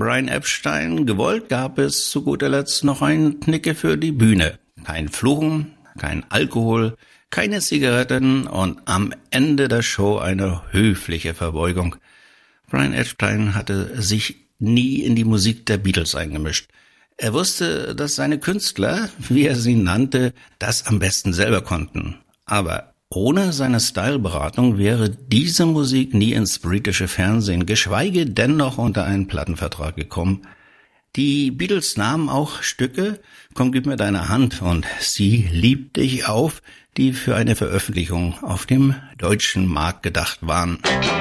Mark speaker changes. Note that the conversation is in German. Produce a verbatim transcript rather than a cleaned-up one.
Speaker 1: Brian Epstein. Gewollt gab es zu guter Letzt noch ein Knicke für die Bühne. Kein Fluchen, kein Alkohol, keine Zigaretten und am Ende der Show eine höfliche Verbeugung. Brian Epstein hatte sich nie in die Musik der Beatles eingemischt. Er wusste, dass seine Künstler, wie er sie nannte, das am besten selber konnten. Aber ohne seine Styleberatung wäre diese Musik nie ins britische Fernsehen, geschweige denn noch unter einen Plattenvertrag gekommen. Die Beatles nahmen auch Stücke, Komm, gib mir deine Hand und Sie liebt dich auf, die für eine Veröffentlichung auf dem deutschen Markt gedacht waren.